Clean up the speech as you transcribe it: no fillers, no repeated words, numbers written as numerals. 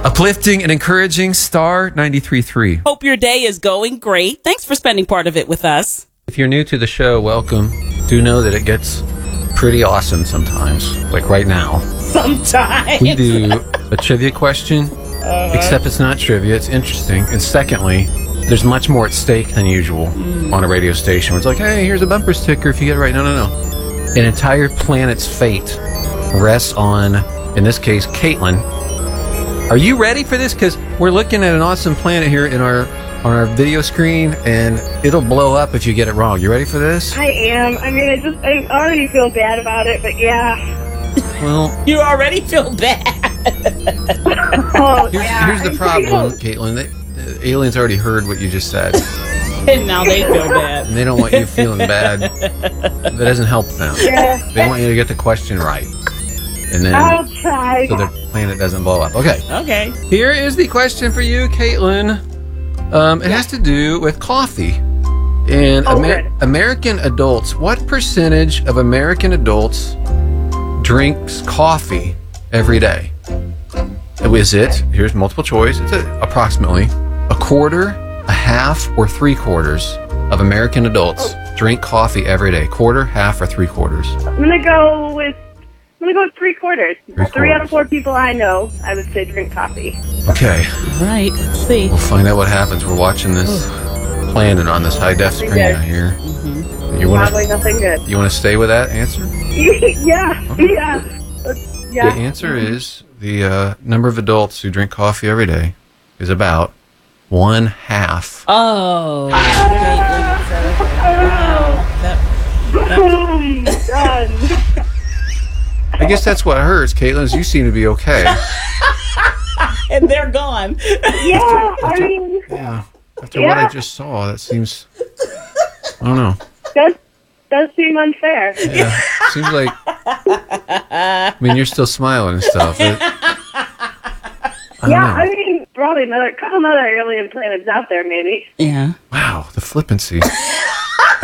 Uplifting and encouraging, Star 93.3. Hope your day is going great. Thanks for spending part of it with us. If you're new to the show, welcome. Do know that it gets pretty awesome sometimes, like right now. Sometimes. We do a trivia question, except it's not trivia, it's interesting. And secondly, there's much more at stake than usual on a radio station where it's like, hey, here's a bumper sticker if you get it right. No. An entire planet's fate rests on, in this case, Caitlin. Are you ready for this? Because we're looking at an awesome planet here on our video screen, and it'll blow up if you get it wrong. You ready for this? I am. I mean, I already feel bad about it, but yeah. Well, You already feel bad. Oh, here's the problem, Caitlin. The aliens already heard what you just said, And now they feel bad. and they don't want you feeling bad. That doesn't help them. Yeah. They want you to get the question right, and then I'll try. so their planet doesn't blow up. Okay. Okay. Here is the question for you, Caitlin. It has to do with coffee. And good. American adults, what percentage of American adults drinks coffee every day? Is it, here's multiple choice, it's approximately a quarter, a half, or 3/4 of American adults drink coffee every day. Quarter, half, or 3/4? I'm gonna go with 3/4. 3/4. 3 out of 4 people I know, I would say, drink coffee. Okay, All right. Let's see. we'll find out what happens. We're watching this planet on this high-def screen Okay. out here. You want Probably nothing good. to stay with that answer? Yeah. The Yeah. answer is the number of adults who drink coffee every day is about 1/2. Oh. Done. I guess that's what hurts, Caitlin, is you seem to be okay. And they're gone. Yeah, I mean, Yeah. After what I Yeah. just saw, that seems, I don't know. does seem unfair. Yeah. Seems like, I mean, you're still smiling and stuff. I don't Yeah, know. I mean, probably couple other alien planets out there, maybe. Yeah. Wow, the flippancy.